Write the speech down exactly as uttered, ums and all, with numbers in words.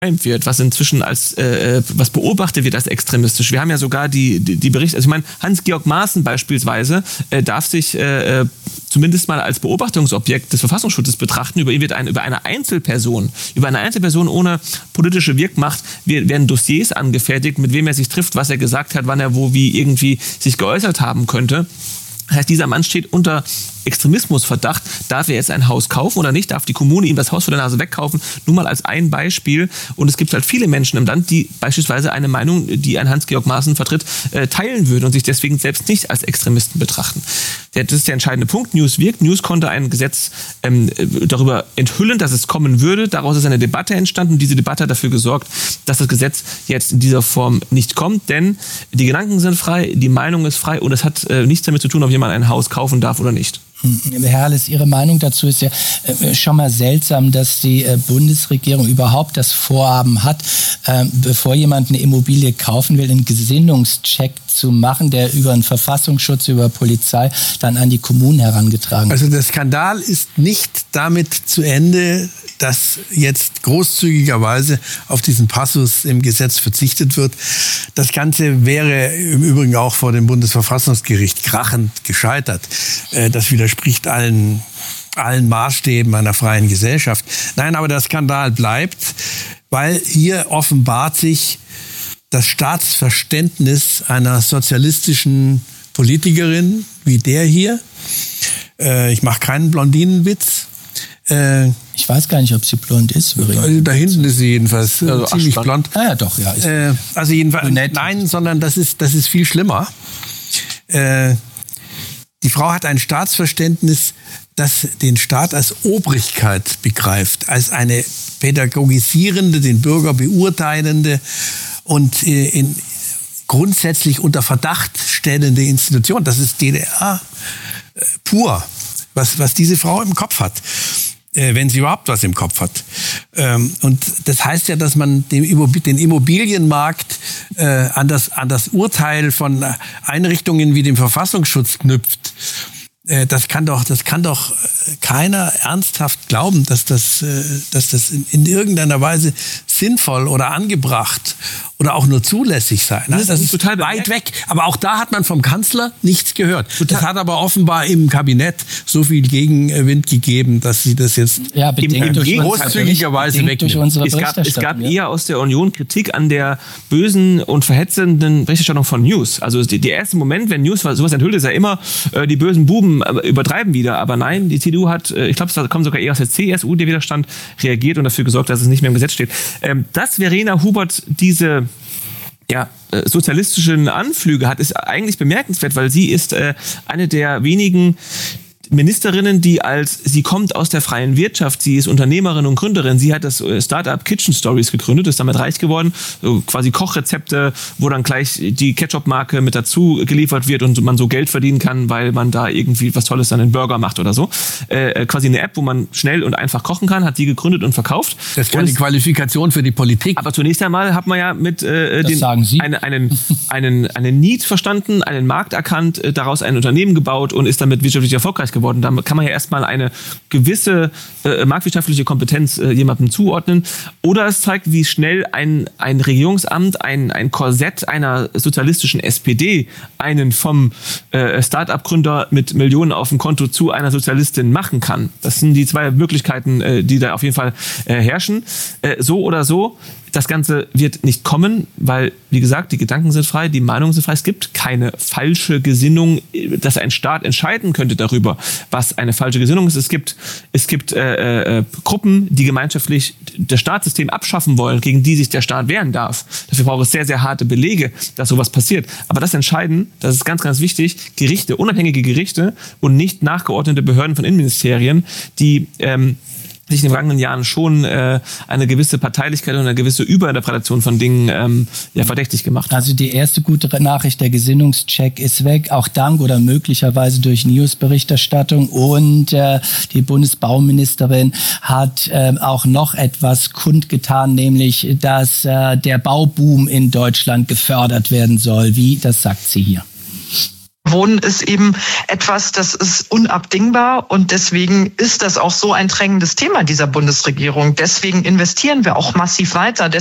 wird, was inzwischen als äh, was beobachtet wird als extremistisch. Wir haben ja sogar die die, die Berichte, also ich meine, Hans-Georg Maaßen beispielsweise äh, darf sich äh, zumindest mal als Beobachtungsobjekt des Verfassungsschutzes betrachten. Über ihn wird ein, über eine Einzelperson, über eine Einzelperson ohne politische Wirkmacht werden Dossiers angefertigt, mit wem er sich trifft, was er gesagt hat, wann er wo wie irgendwie sich geäußert haben könnte. Das heißt, dieser Mann steht unter Extremismusverdacht. Darf er jetzt ein Haus kaufen oder nicht? Darf die Kommune ihm das Haus vor der Nase wegkaufen? Nur mal als ein Beispiel. Und es gibt halt viele Menschen im Land, die beispielsweise eine Meinung, die ein Hans-Georg Maaßen vertritt, äh, teilen würden und sich deswegen selbst nicht als Extremisten betrachten. Das ist der entscheidende Punkt. News wirkt. News konnte ein Gesetz ähm, darüber enthüllen, dass es kommen würde. Daraus ist eine Debatte entstanden. Diese Debatte hat dafür gesorgt, dass das Gesetz jetzt in dieser Form nicht kommt. Denn die Gedanken sind frei, die Meinung ist frei und es hat äh, nichts damit zu tun, ob jemand ein Haus kaufen darf oder nicht. Herr Harles, Ihre Meinung dazu ist ja äh, schon mal seltsam, dass die äh, Bundesregierung überhaupt das Vorhaben hat, äh, bevor jemand eine Immobilie kaufen will, einen Gesinnungscheck zu machen, der über den Verfassungsschutz, über Polizei dann an die Kommunen herangetragen wird. Also der Skandal ist nicht damit zu Ende, dass jetzt großzügigerweise auf diesen Passus im Gesetz verzichtet wird. Das Ganze wäre im Übrigen auch vor dem Bundesverfassungsgericht krachend gescheitert. Das widerspricht allen, allen Maßstäben einer freien Gesellschaft. Nein, aber der Skandal bleibt, weil hier offenbart sich das Staatsverständnis einer sozialistischen Politikerin wie der hier. Ich mache keinen Blondinenwitz. Ich weiß gar nicht, ob sie blond ist. Übrigens. Da hinten ist sie jedenfalls also ziemlich blond. Ah ja, doch, ja. Ist äh, also jedenfalls, brünett. Nein, sondern das ist, das ist viel schlimmer. Äh, die Frau hat ein Staatsverständnis, das den Staat als Obrigkeit begreift, als eine pädagogisierende, den Bürger beurteilende und äh, in grundsätzlich unter Verdacht stellende Institution. Das ist D D R äh, pur, was, was diese Frau im Kopf hat. Wenn sie überhaupt was im Kopf hat. Und das heißt ja, dass man den Immobilienmarkt an das, an das Urteil von Einrichtungen wie dem Verfassungsschutz knüpft. Das kann doch, das kann doch keiner ernsthaft glauben, dass das, dass das in, in irgendeiner Weise sinnvoll oder angebracht oder auch nur zulässig sei. Das, das ist total weit weg. Aber auch da hat man vom Kanzler nichts gehört. Total. Das hat aber offenbar im Kabinett so viel Gegenwind gegeben, dass sie das jetzt ja, bedingt durch großzügigerweise wegnehmen. Es gab, es gab ja. eher aus der Union Kritik an der bösen und verhetzenden Berichterstattung von News. Also der erste Moment, wenn News sowas enthüllt, ist ja immer, äh, die bösen Buben übertreiben wieder. Aber nein, die C D U hat, äh, ich glaube, es kommt sogar eher aus der C S U, der Widerstand reagiert und dafür gesorgt, dass es nicht mehr im Gesetz steht. Ähm, dass Verena Hubert diese ja, äh, sozialistischen Anflüge hat, ist eigentlich bemerkenswert, weil sie ist äh, eine der wenigen Ministerinnen, die als, sie kommt aus der freien Wirtschaft, sie ist Unternehmerin und Gründerin, sie hat das Startup Kitchen Stories gegründet, ist damit reich geworden, so quasi Kochrezepte, wo dann gleich die Ketchup-Marke mit dazu geliefert wird und man so Geld verdienen kann, weil man da irgendwie was Tolles dann in Burger macht oder so. Äh, quasi eine App, wo man schnell und einfach kochen kann, hat sie gegründet und verkauft. Das ist keine Qualifikation für die Politik. Aber zunächst einmal hat man ja mit äh, den, eine, einen, einen, einen Need verstanden, einen Markt erkannt, äh, daraus ein Unternehmen gebaut und ist damit wirtschaftlich erfolgreich geworden. Da kann man ja erstmal eine gewisse äh, marktwirtschaftliche Kompetenz äh, jemandem zuordnen. Oder es zeigt, wie schnell ein, ein Regierungsamt, ein, ein Korsett einer sozialistischen S P D einen vom äh, Start-up-Gründer mit Millionen auf dem Konto zu einer Sozialistin machen kann. Das sind die zwei Möglichkeiten, äh, die da auf jeden Fall äh, herrschen. Äh, so oder so. Das Ganze wird nicht kommen, weil, wie gesagt, die Gedanken sind frei, die Meinungen sind frei. Es gibt keine falsche Gesinnung, dass ein Staat entscheiden könnte darüber, was eine falsche Gesinnung ist. Es gibt, es gibt äh, äh, Gruppen, die gemeinschaftlich das Staatssystem abschaffen wollen, gegen die sich der Staat wehren darf. Dafür braucht es sehr, sehr harte Belege, dass sowas passiert. Aber das entscheiden, das ist ganz, ganz wichtig, Gerichte, unabhängige Gerichte und nicht nachgeordnete Behörden von Innenministerien, die ähm, sich in den vergangenen Jahren schon äh, eine gewisse Parteilichkeit und eine gewisse Überinterpretation von Dingen ähm, ja, verdächtig gemacht. Also die erste gute Nachricht, der Gesinnungscheck ist weg, auch dank oder möglicherweise durch News-Berichterstattung. Und äh, die Bundesbauministerin hat äh, auch noch etwas kundgetan, nämlich, dass äh, der Bauboom in Deutschland gefördert werden soll. Wie, das sagt sie hier. Wohnen ist eben etwas, das ist unabdingbar und deswegen ist das auch so ein drängendes Thema dieser Bundesregierung. Deswegen investieren wir auch massiv weiter.